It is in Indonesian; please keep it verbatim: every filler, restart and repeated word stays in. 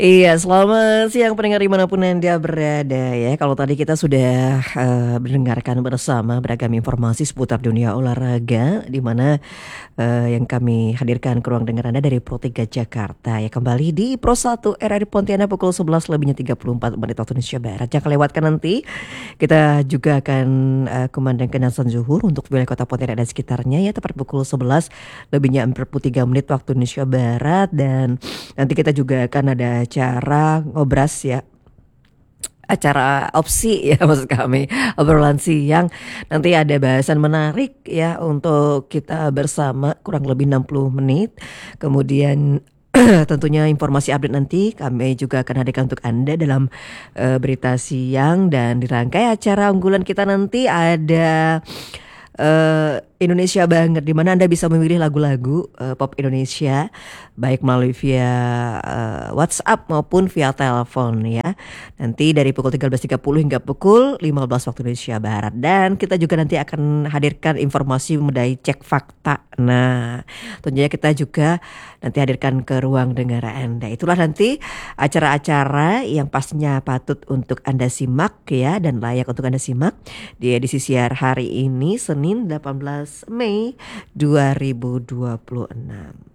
Iya, selamat siang pendengar dimanapun Anda berada ya. Kalau tadi kita sudah eh, mendengarkan bersama beragam informasi seputar dunia olahraga, di mana eh, yang kami hadirkan ke ruang dengar Anda dari Pro tiga Jakarta. Ya, kembali di Pro satu R R I Pontianak pukul sebelas lebihnya tiga puluh empat menit waktu Indonesia Barat. Jangan lewatkan nanti. Kita juga akan eh, kumandangkan azan zuhur untuk wilayah kota Pontianak dan sekitarnya ya, tepat pukul sebelas lebihnya empat puluh tiga menit waktu Indonesia Barat. Dan nanti kita juga akan ada acara ngobras ya, acara opsi ya maksud kami, obrolan siang. Nanti ada bahasan menarik ya untuk kita bersama kurang lebih enam puluh menit. Kemudian tentunya informasi update nanti kami juga akan hadirkan untuk Anda dalam eh, berita siang. Dan di rangkai acara unggulan kita nanti ada eh, Indonesia banget, di mana Anda bisa memilih lagu-lagu eh, pop Indonesia baik melalui via eh, WhatsApp maupun via telepon ya. Nanti dari pukul tiga belas tiga puluh hingga pukul lima belas waktu Indonesia Barat. Dan kita juga nanti akan hadirkan informasi mengenai cek fakta. Nah, tentunya kita juga nanti hadirkan ke ruang dengar Anda. Itulah nanti acara-acara yang pastinya patut untuk Anda simak ya, dan layak untuk Anda simak di edisi siar hari ini Senin delapan belas Mei dua ribu dua puluh enam.